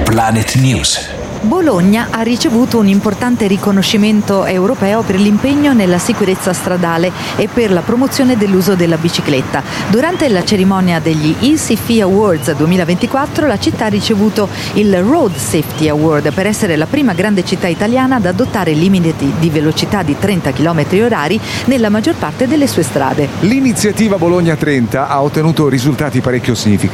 Planet News. Bologna ha ricevuto un importante riconoscimento europeo per l'impegno nella sicurezza stradale e per la promozione dell'uso della bicicletta. Durante la cerimonia degli ECF Awards 2024 la città ha ricevuto il Road Safety Award per essere la prima grande città italiana ad adottare limiti di velocità di 30 km/h nella maggior parte delle sue strade. L'iniziativa Bologna 30 ha ottenuto risultati parecchio significativi.